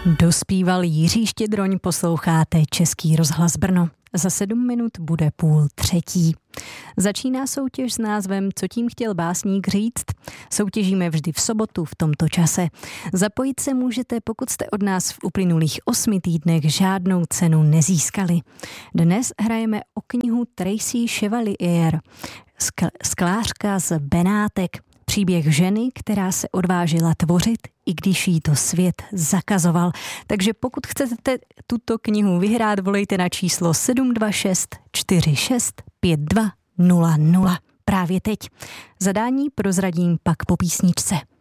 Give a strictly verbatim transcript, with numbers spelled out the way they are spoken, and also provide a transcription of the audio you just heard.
Dospíval Jiří Štědroň, posloucháte Český rozhlas Brno. Za sedm minut bude půl třetí. Začíná soutěž s názvem Co tím chtěl básník říct? Soutěžíme vždy v sobotu v tomto čase. Zapojit se můžete, pokud jste od nás v uplynulých osmi týdnech žádnou cenu nezískali. Dnes hrajeme o knihu Tracy Chevalier, Sklářka z Benátek. Příběh ženy, která se odvážila tvořit, i když jí to svět zakazoval. Takže pokud chcete tuto knihu vyhrát, volejte na číslo sedm dva šest čtyři šest pět dva nula nula. Právě teď. Zadání prozradím pak po písničce.